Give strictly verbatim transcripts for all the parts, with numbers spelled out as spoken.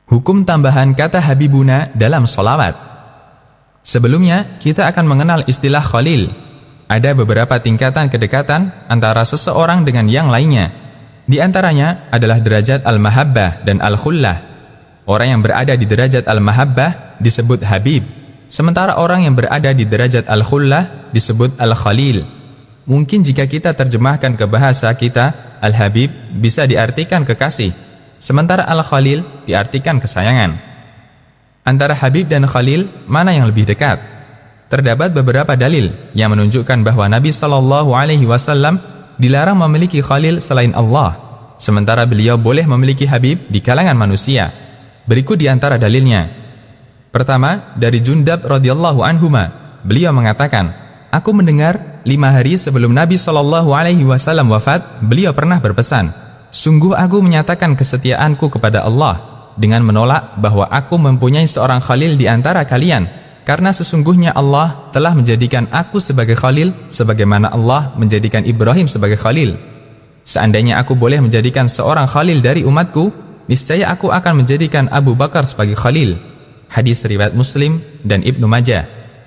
Hukum tambahan kata habibuna dalam sholawat. Sebelumnya, kita akan mengenal istilah khalil. Ada beberapa tingkatan kedekatan antara seseorang dengan yang lainnya. Di antaranya adalah derajat al-mahabbah dan al-khullah. Orang yang berada di derajat al-mahabbah disebut habib, sementara orang yang berada di derajat al-khullah disebut al-khalil. Mungkin jika kita terjemahkan ke bahasa kita, al-habib bisa diartikan kekasih, sementara al-khalil diartikan kesayangan. Antara habib dan khalil, mana yang lebih dekat? Terdapat beberapa dalil yang menunjukkan bahwa Nabi shallallahu alaihi wasallam dilarang memiliki khalil selain Allah, sementara beliau boleh memiliki habib di kalangan manusia. Berikut di antara dalilnya. Pertama, dari Jundab radhiyallahu anhuma, beliau mengatakan, aku mendengar lima hari sebelum Nabi shallallahu alaihi wasallam wafat, beliau pernah berpesan, sungguh aku menyatakan kesetiaanku kepada Allah dengan menolak bahwa aku mempunyai seorang khalil di antara kalian, karena sesungguhnya Allah telah menjadikan aku sebagai khalil sebagaimana Allah menjadikan Ibrahim sebagai khalil. Seandainya aku boleh menjadikan seorang khalil dari umatku, niscaya aku akan menjadikan Abu Bakar sebagai khalil. Hadis riwayat Muslim dan Ibnu Majah.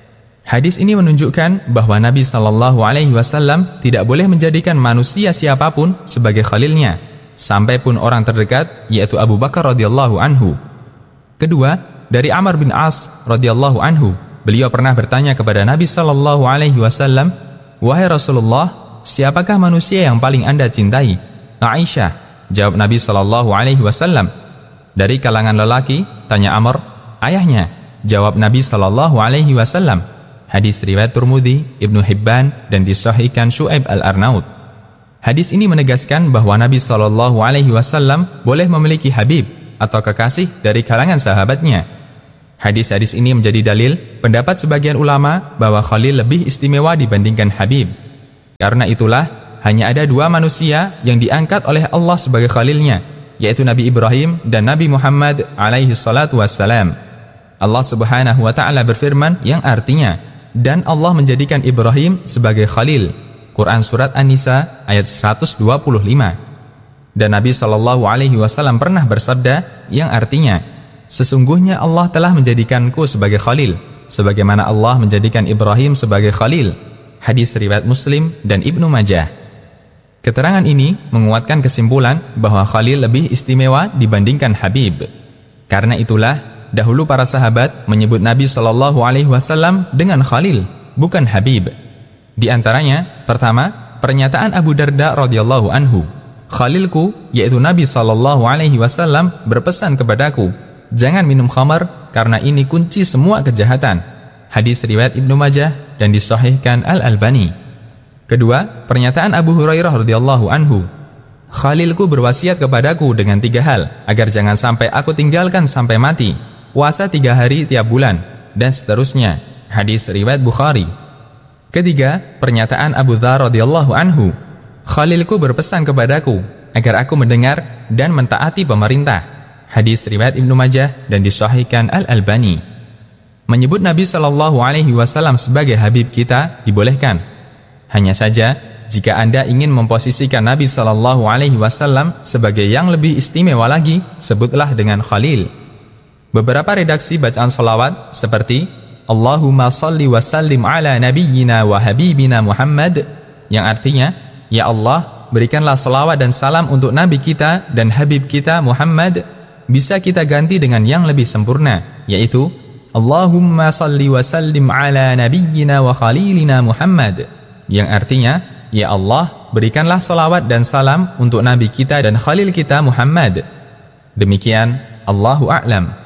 Hadis ini menunjukkan bahwa Nabi shallallahu alaihi wasallam tidak boleh menjadikan manusia siapapun sebagai khalilnya, sampai pun orang terdekat, yaitu Abu Bakar radhiyallahu anhu. Kedua, dari Amr bin As radhiyallahu anhu, beliau pernah bertanya kepada Nabi shallallahu alaihi wasallam, wahai Rasulullah, siapakah manusia yang paling Anda cintai? Aisyah, jawab Nabi shallallahu alaihi wasallam. Dari kalangan lelaki, tanya Amr, ayahnya, jawab Nabi shallallahu alaihi wasallam. Hadis riwayat Tirmidzi, Ibnu Hibban dan disahihkan Syu'aib al-Arnaud. Hadis ini menegaskan bahwa Nabi shallallahu alaihi wasallam boleh memiliki habib atau kekasih dari kalangan sahabatnya. Hadis-hadis ini menjadi dalil pendapat sebagian ulama bahwa khalil lebih istimewa dibandingkan habib. Karena itulah, hanya ada dua manusia yang diangkat oleh Allah sebagai khalilnya, yaitu Nabi Ibrahim dan Nabi Muhammad alaihi salatu wassalam. Allah subhanahu wa ta'ala berfirman yang artinya, dan Allah menjadikan Ibrahim sebagai khalil. Quran Surat An-Nisa ayat seratus dua puluh lima. Dan Nabi shallallahu alaihi wasallam pernah bersabda yang artinya, sesungguhnya Allah telah menjadikanku sebagai khalil, sebagaimana Allah menjadikan Ibrahim sebagai khalil. Hadis riwayat Muslim dan Ibnu Majah. Keterangan ini menguatkan kesimpulan bahwa khalil lebih istimewa dibandingkan habib. Karena itulah, dahulu para sahabat menyebut Nabi shallallahu alaihi wasallam dengan khalil, bukan habib. Di antaranya, pertama, pernyataan Abu Darda radhiyallahu anhu, khalilku, yaitu Nabi shallallahu alaihi wasallam berpesan kepadaku, jangan minum khamar karena ini kunci semua kejahatan. Hadis riwayat Ibnu Majah dan disahihkan Al-Albani. Kedua, pernyataan Abu Hurairah radhiyallahu anhu, khalilku berwasiat kepadaku dengan tiga hal, agar jangan sampai aku tinggalkan sampai mati, puasa tiga hari tiap bulan, dan seterusnya. Hadis riwayat Bukhari. Ketiga, pernyataan Abu Dzar radhiyallahu anhu, khalilku berpesan kepadaku agar aku mendengar dan mentaati pemerintah. Hadis riwayat Ibnu Majah dan disahihkan Al-Albani. Menyebut Nabi shallallahu alaihi wasallam sebagai habib kita dibolehkan. Hanya saja, jika Anda ingin memposisikan Nabi shallallahu alaihi wasallam sebagai yang lebih istimewa lagi, sebutlah dengan khalil. Beberapa redaksi bacaan sholawat seperti Allahumma salli wa sallim ala nabiyyina wa habibina Muhammad, yang artinya, ya Allah, berikanlah sholawat dan salam untuk Nabi kita dan Habib kita Muhammad, bisa kita ganti dengan yang lebih sempurna, yaitu Allahumma salli wa sallim ala nabiyyina wa khalilina Muhammad, yang artinya, ya Allah, berikanlah sholawat dan salam untuk Nabi kita dan Khalil kita Muhammad. Demikian, Allahu a'lam.